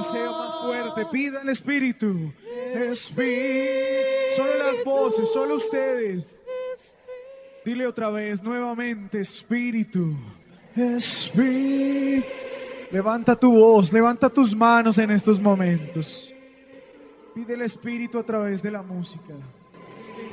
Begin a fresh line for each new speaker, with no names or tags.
deseo más fuerte. Pida el Espíritu. Espíritu. Solo las voces, solo ustedes. Dile otra vez, nuevamente, Espíritu. Espíritu. Levanta tu voz, levanta tus manos en estos momentos. Pide el Espíritu a través de la música.